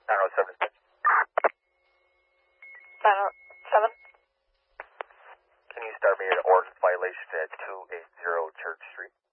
907 dispatch. 907. Can you start me an ordinance violation at 280 Church Street?